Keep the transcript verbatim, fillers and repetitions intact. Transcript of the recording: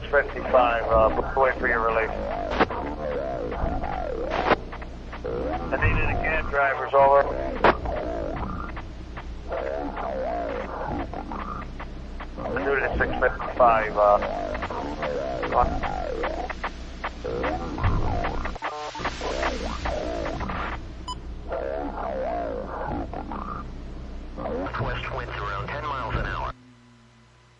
six fifty-five, uh, wait for your release. I need it again, drivers, over. I do it at six fifty-five, uh,